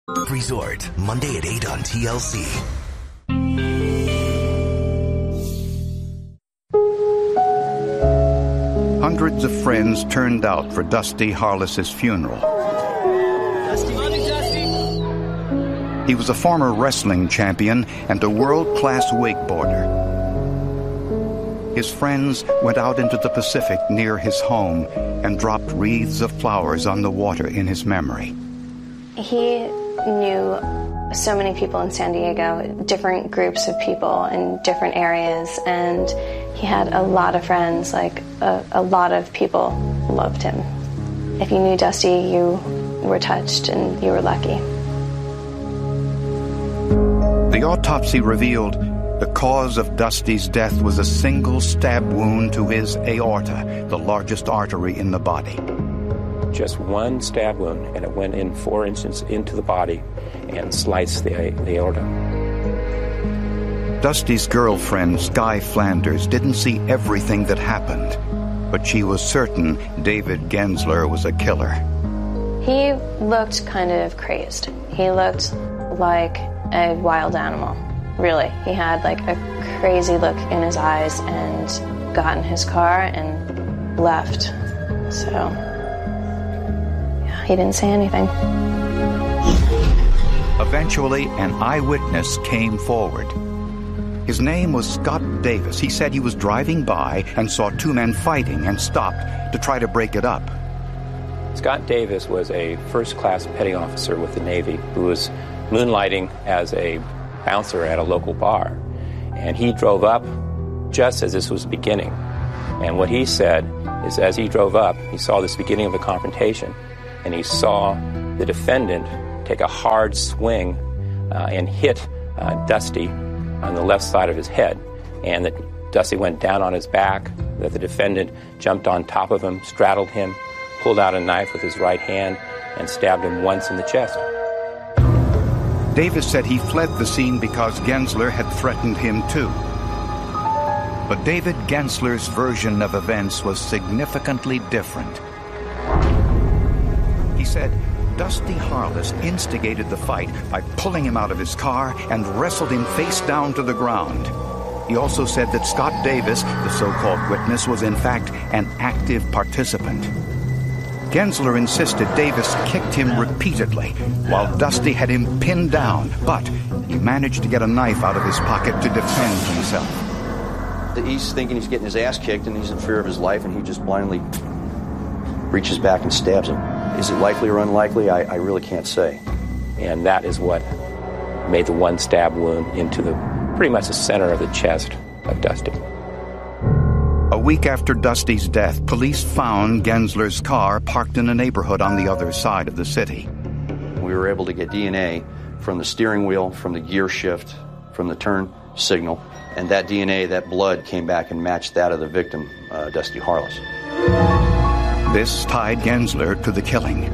Resort, Monday at 8 on TLC. Hundreds of friends turned out for Dusty Harless's funeral. He was a former wrestling champion and a world-class wakeboarder. His friends went out into the Pacific near his home and dropped wreaths of flowers on the water in his memory. He knew so many people in San Diego, different groups of people in different areas, and he had a lot of friends, like a lot of people loved him. If you knew Dusty, you were touched and you were lucky. The autopsy revealed the cause of Dusty's death was a single stab wound to his aorta, the largest artery in the body. Just one stab wound, and it went in 4 inches into the body and sliced the aorta. Dusty's girlfriend, Sky Flanders, didn't see everything that happened, but she was certain David Gensler was a killer. He looked kind of crazed. He looked like a wild animal, really. He had like a crazy look in his eyes and got in his car and left. So, yeah, he didn't say anything. Eventually, an eyewitness came forward. His name was Scott Davis. He said he was driving by and saw two men fighting and stopped to try to break it up. Scott Davis was a first-class petty officer with the Navy who was moonlighting as a bouncer at a local bar. And he drove up just as this was beginning. And what he said is as he drove up, he saw this beginning of a confrontation, and he saw the defendant take a hard swing and hit Dusty on the left side of his head, and that Dusty went down on his back, that the defendant jumped on top of him, straddled him, pulled out a knife with his right hand, and stabbed him once in the chest. Davis said he fled the scene because Gensler had threatened him too. But David Gensler's version of events was significantly different. He said Dusty Harless instigated the fight by pulling him out of his car and wrestled him face down to the ground. He also said that Scott Davis, the so-called witness, was in fact an active participant. Gensler insisted Davis kicked him repeatedly while Dusty had him pinned down, but he managed to get a knife out of his pocket to defend himself. He's thinking he's getting his ass kicked and he's in fear of his life, and he just blindly reaches back and stabs him. Is it likely or unlikely? I really can't say. And that is what made the one stab wound into pretty much the center of the chest of Dusty. A week after Dusty's death, police found Gensler's car parked in a neighborhood on the other side of the city. We were able to get DNA from the steering wheel, from the gear shift, from the turn signal, and that DNA, that blood, came back and matched that of the victim, Dusty Harless. This tied Gensler to the killing.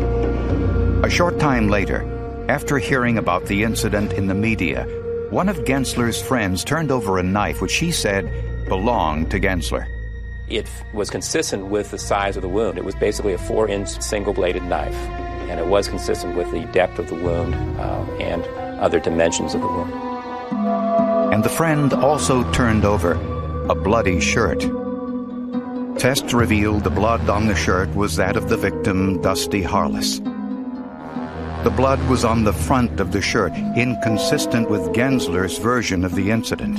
A short time later, after hearing about the incident in the media, one of Gensler's friends turned over a knife which she said belonged to Gensler. It was consistent with the size of the wound. It was basically a 4-inch single-bladed knife, and it was consistent with the depth of the wound and other dimensions of the wound. And the friend also turned over a bloody shirt. Tests revealed the blood on the shirt was that of the victim, Dusty Harless. The blood was on the front of the shirt, inconsistent with Gensler's version of the incident.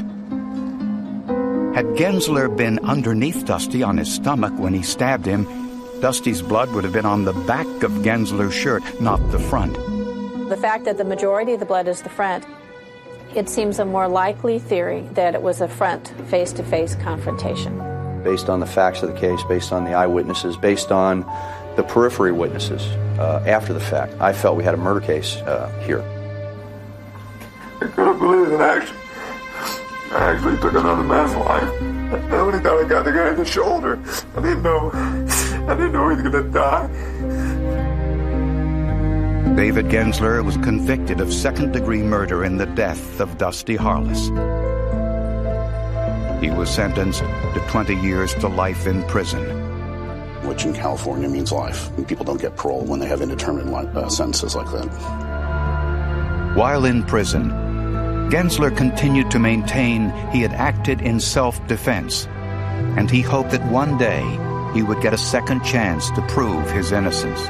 Had Gensler been underneath Dusty on his stomach when he stabbed him, Dusty's blood would have been on the back of Gensler's shirt, not the front. The fact that the majority of the blood is the front, it seems a more likely theory that it was a front face-to-face confrontation. Based on the facts of the case, based on the eyewitnesses, based on the periphery witnesses after the fact, I felt we had a murder case here. I couldn't believe it, actually. I actually took another man's life. I only thought I got the guy in the shoulder. I didn't know he was going to die. David Gensler was convicted of second-degree murder in the death of Dusty Harless. He was sentenced to 20 years to life in prison. Which in California means life. And people don't get parole when they have indeterminate sentences like that. While in prison, Gensler continued to maintain he had acted in self-defense, and he hoped that one day he would get a second chance to prove his innocence.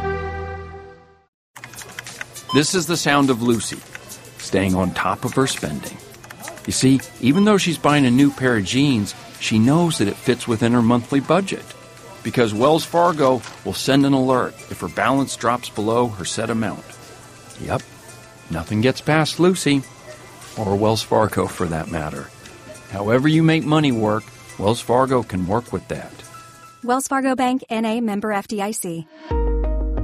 This is the sound of Lucy, staying on top of her spending. You see, even though she's buying a new pair of jeans, she knows that it fits within her monthly budget, because Wells Fargo will send an alert if her balance drops below her set amount. Yep, nothing gets past Lucy, or Wells Fargo for that matter. However you make money work, Wells Fargo can work with that. Wells Fargo Bank, N.A., member FDIC.